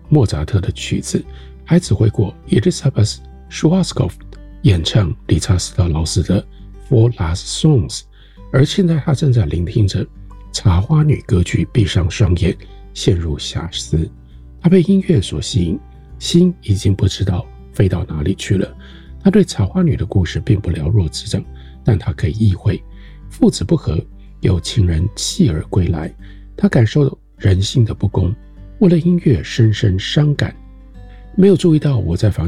莫扎特的曲子，还指挥过 Elisabeth Schwarzkopf 演唱理查斯特劳斯的 Four Last Songs， 而现在他正在聆听着茶花女歌剧，闭上双眼陷入遐思。他被音乐所吸引，心已经不知道飞到哪里去了。他对茶花女的故事并不了若指掌，但他可以意会父子不和，有情人弃儿归来。他感受人性的不公，为了音乐深深伤感。没有注意到我在房